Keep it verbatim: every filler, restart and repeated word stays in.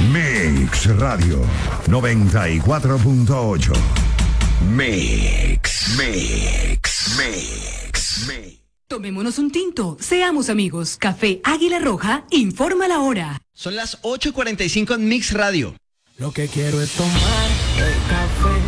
Mix Radio noventa y cuatro punto ocho. Mix, Mix, Mix, Mix. Tomémonos un tinto, seamos amigos. Café Águila Roja informa la hora. Son las ocho y cuarenta y cinco en Mix Radio. Lo que quiero es tomar el café